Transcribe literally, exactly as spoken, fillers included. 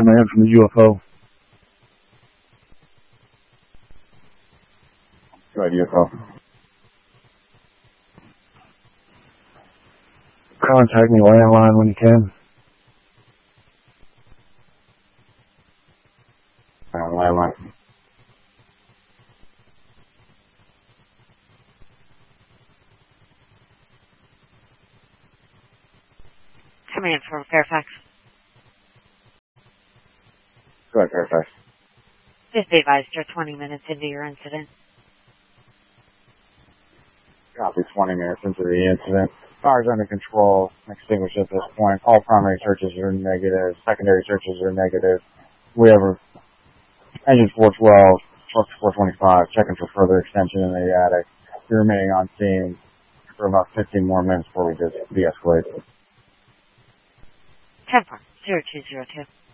command from the U F O. Go ahead, U F O. Contact me landline when you can. Uh, landline. Command from Fairfax. Go ahead, Fairfax. Just be advised you're twenty minutes into your incident. Copy, twenty minutes into the incident. Fire's under control, extinguished at this point. All primary searches are negative. Secondary searches are negative. We have a engine four twelve, truck four twenty-five, checking for further extension in the attic. We're remaining on scene for about fifteen more minutes before we just de-escalate. ten four, zero two zero two.